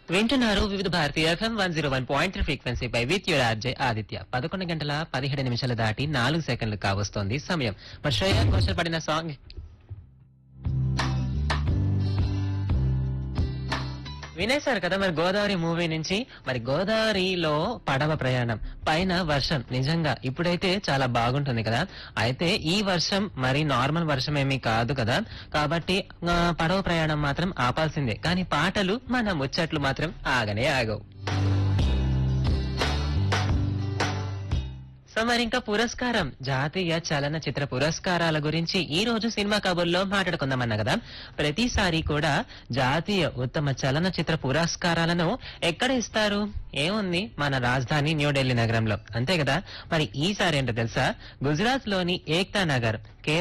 వింటున్నారు వివిధ భారతీయ FM 101.3 ఫ్రీక్వెన్సీపై with your RJ Aditya 11 గంటల 17 నిమిషాలు దాటి 4 సెకండ్లు కావస్తోంది సమయం. మరి శ్రేయ ఘోషల్ పడిన సాంగ్ వినేశారు కదా. మరి గోదావరి మూవీ నుంచి మరి గోదావరిలో పడవ ప్రయాణం పైన వర్షం నిజంగా ఇప్పుడైతే చాలా బాగుంటుంది కదా. అయితే ఈ వర్షం మరి నార్మల్ వర్షం ఏమీ కాదు కదా, కాబట్టి పడవ ప్రయాణం మాత్రం ఆపాల్సిందే. కానీ పాటలు మన ముచ్చట్లు మాత్రం ఆగనే ఆగవు. సో మరి ఇంకా పురస్కారం జాతీయ చలనచిత్ర పురస్కారాల గురించి ఈ రోజు సినిమా కబుర్లో మాట్లాడుకుందామన్నా కదా. ప్రతిసారి కూడా జాతీయ ఉత్తమ చలనచిత్ర పురస్కారాలను ఎక్కడ ఇస్తారు? ఏముంది, మన రాజధాని న్యూఢిల్లీ నగరంలో, అంతే కదా. మరి ఈసారి ఏంటో తెలుసా, గుజరాత్ లోని ఏక్తా నగర్